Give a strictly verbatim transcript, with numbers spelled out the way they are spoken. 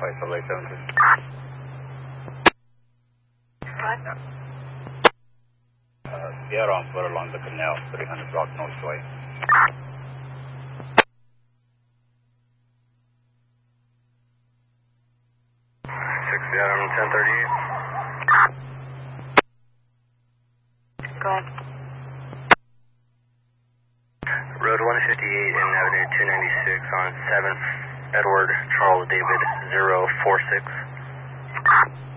Flight double eight seven two. What? Uh, Sierra on foot along the canal, three hundred block northway. six Sierra on ten thirty-eight. Go ahead. Road one fifty-eight and Avenue two ninety-six on seventh Edward Charles David zero four six.